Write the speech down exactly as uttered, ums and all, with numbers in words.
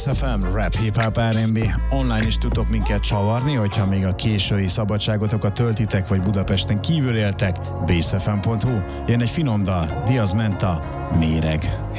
ef em, Rap, Hip Hop, er end bé. Online is tudtok minket csavarni, hogyha még a késői szabadságotokat töltitek, vagy Budapesten kívül éltek. bass f m pont hu. Jön egy finom dal, Diaz Menta, Méreg.